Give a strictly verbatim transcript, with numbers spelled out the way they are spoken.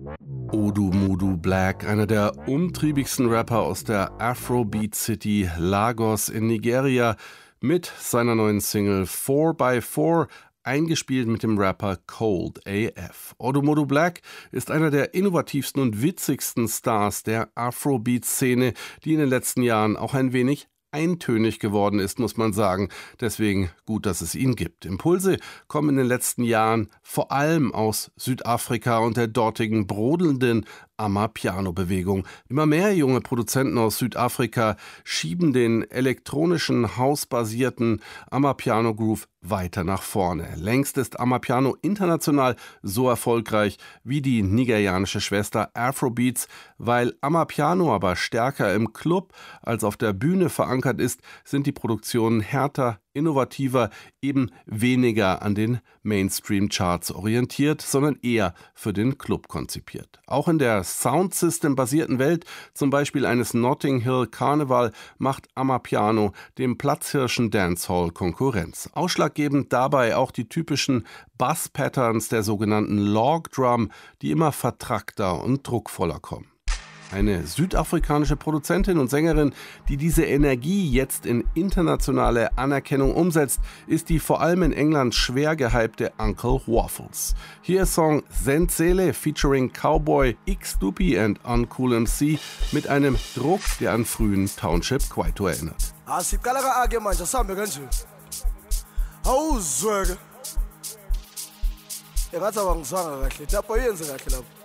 Odu Modu Black, einer der umtriebigsten Rapper aus der Afrobeat City Lagos in Nigeria, mit seiner neuen Single four by four, eingespielt mit dem Rapper Cold A F. Odu Modu Black ist einer der innovativsten und witzigsten Stars der Afrobeat-Szene, die in den letzten Jahren auch ein wenig eintönig geworden ist, muss man sagen. Deswegen gut, dass es ihn gibt. Impulse kommen in den letzten Jahren vor allem aus Südafrika und der dortigen brodelnden Amapiano-Bewegung. Immer mehr junge Produzenten aus Südafrika schieben den elektronischen, hausbasierten Amapiano-Groove weiter nach vorne. Längst ist Amapiano international so erfolgreich wie die nigerianische Schwester Afrobeats. Weil Amapiano aber stärker im Club als auf der Bühne verankert ist, sind die Produktionen härter, innovativer, eben weniger an den Mainstream-Charts orientiert, sondern eher für den Club konzipiert. Auch in der Soundsystem-basierten Welt, zum Beispiel eines Notting Hill Carnival, macht Amapiano dem Platzhirschen Dancehall Konkurrenz. Ausschlaggebend dabei auch die typischen Bass-Patterns der sogenannten Log Drum, die immer vertrackter und druckvoller kommen. Eine südafrikanische Produzentin und Sängerin, die diese Energie jetzt in internationale Anerkennung umsetzt, ist die vor allem in England schwer gehypte Uncle Waffles. Hier ist Song Zenzele featuring Cowboy, X-Dupi and Uncool M C mit einem Druck, der an frühen Township Kwaito erinnert. Awuzweke engathi abangizwanga kahle lapho yenze kahle lapho